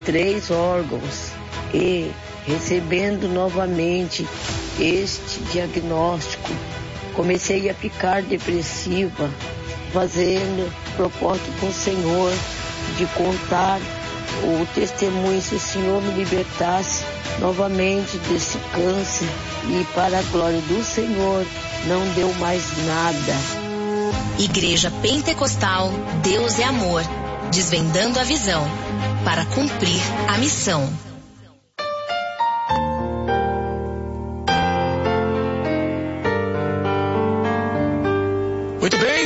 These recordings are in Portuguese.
3 órgãos e recebendo novamente este diagnóstico, comecei a ficar depressiva, fazendo propósito com o Senhor de contar o testemunho, se o Senhor me libertasse novamente desse câncer, e para a glória do Senhor não deu mais nada. Igreja Pentecostal Deus é Amor, desvendando a visão para cumprir a missão. Muito bem,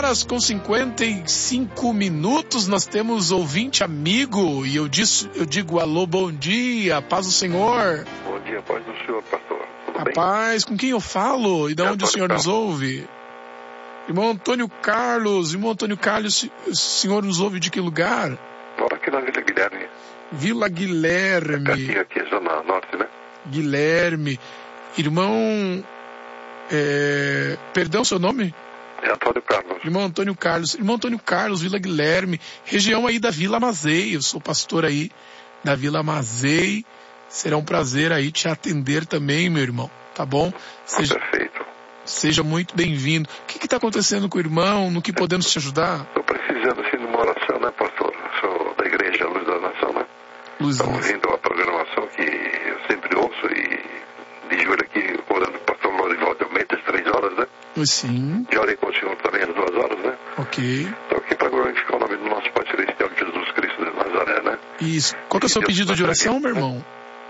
2h55, nós temos ouvinte amigo, e eu digo alô, bom dia, paz do Senhor. Bom dia, paz do Senhor, pastor. Tudo a bem? Paz, com quem eu falo e de onde o Senhor nos ouve? Irmão Antônio Carlos, o senhor nos ouve de que lugar? Moro aqui na Vila Guilherme. Vila Guilherme. Aqui, Zona Norte, né? Guilherme. Irmão, perdão, seu nome? É Antônio Carlos. Irmão Antônio Carlos, Vila Guilherme, região aí da Vila Mazei. Eu sou pastor aí da Vila Mazei. Será um prazer aí te atender também, meu irmão, tá bom? Perfeito. Seja muito bem-vindo. O que está acontecendo com o irmão? No que podemos te ajudar? Estou precisando, assim, de uma oração, né, pastor? Sou da Igreja Luz da Nação, né? Estou ouvindo a programação que eu sempre ouço e de joelho aqui, orando com o pastor Lorival de Almeida às 3 horas, né? Sim. E orei com o Senhor também às 2 horas, né? Ok. Estou aqui para glorificar o nome do nosso Pai Celestial, Jesus Cristo de Nazaré, né? Isso. Qual que é o seu pedido de oração, meu irmão?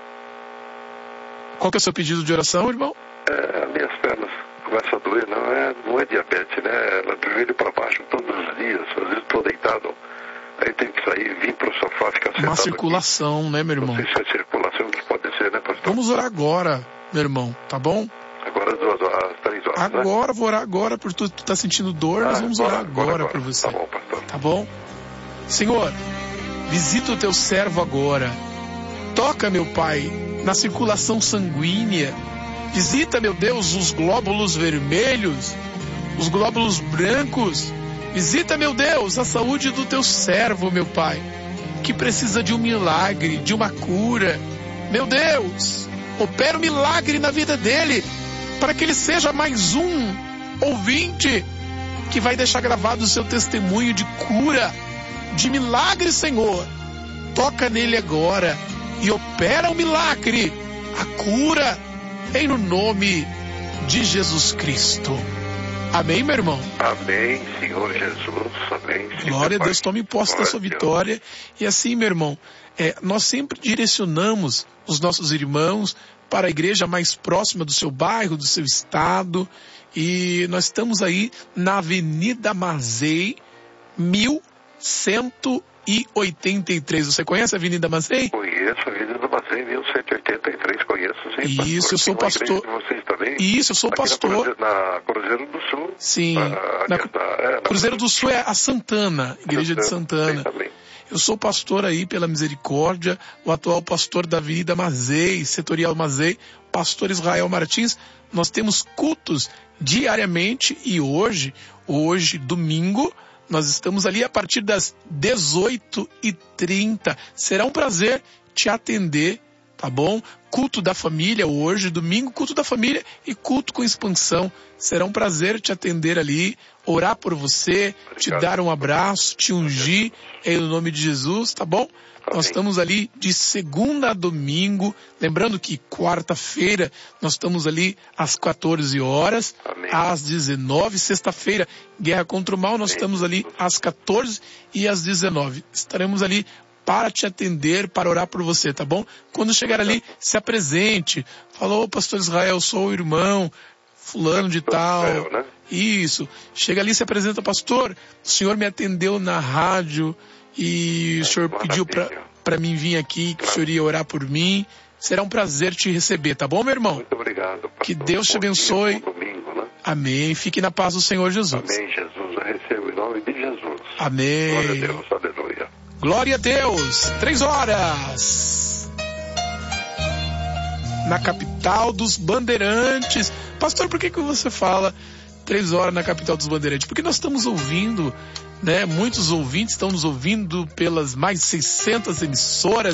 Qual que é o seu pedido de oração, irmão? Minhas pernas começam a doer, não é diabetes, né? Ela do joelho para baixo todos os dias, às vezes estou deitado, aí tenho que sair, vir para o sofá, ficar sentado. Uma circulação, aqui, né, meu irmão? Não sei se é circulação que pode ser, né, pastor? Vamos orar agora, meu irmão, tá bom? Agora às 3 horas, agora, né? Vou orar agora, por tu tá sentindo dor, nós vamos orar agora por você. Tá bom, pastor. Tá bom? Senhor, visita o teu servo agora. Toca, meu Pai, na circulação sanguínea. Visita, meu Deus, os glóbulos vermelhos, os glóbulos brancos. Visita, meu Deus, a saúde do teu servo, meu Pai, que precisa de um milagre, de uma cura. Meu Deus, opera um milagre na vida dele, para que ele seja mais um ouvinte que vai deixar gravado o seu testemunho de cura, de milagre, Senhor. Toca nele agora e opera o milagre, a cura, em no nome de Jesus Cristo. Amém, meu irmão? Amém, Senhor Jesus. Amém. Glória a Deus, tome posse da sua vitória. E assim, meu irmão, nós sempre direcionamos os nossos irmãos para a igreja mais próxima do seu bairro, do seu estado. E nós estamos aí na Avenida Mazei, 1183. Você conhece a Avenida Mazei? Conheço a Avenida Mazei, 1183, conheço, sim. Isso, eu sou pastor. Vocês também? Isso, eu sou pastor. Na Cruzeiro do Sul. Sim, Cruzeiro do Sul é a Santana, Igreja de Santana. Eu sou pastor aí pela misericórdia, o atual pastor da Avenida Mazei, setorial Mazei, pastor Israel Martins. Nós temos cultos diariamente e hoje, domingo, nós estamos ali a partir das 18h30. Será um prazer te atender, tá bom? Culto da família hoje, domingo, culto da família e culto com expansão. Será um prazer te atender ali, orar por você, te dar um abraço, te ungir em nome de Jesus, tá bom? Nós estamos ali de segunda a domingo, lembrando que quarta-feira nós estamos ali às 14 horas, às 19, sexta-feira, Guerra contra o Mal, nós estamos ali às 14 e às 19. Estaremos ali para te atender, para orar por você, tá bom? Quando chegar ali, se apresente. Falou, pastor Israel, sou o irmão fulano de tal. Isso. Chega ali, se apresenta, pastor, o senhor me atendeu na rádio e o senhor pediu para mim vir aqui, que o senhor ia orar por mim. Será um prazer te receber, tá bom, meu irmão? Muito obrigado, pastor. Que Deus te abençoe. Domingo, né? Amém. Fique na paz do Senhor Jesus. Amém, Jesus. Eu recebo em nome de Jesus. Amém. Glória a Deus. Aleluia. Glória a Deus. 3 horas. Na capital dos Bandeirantes. Pastor, por que você fala 3 horas na capital dos Bandeirantes? Porque nós estamos ouvindo, né? Muitos ouvintes estão nos ouvindo pelas mais de 600 emissoras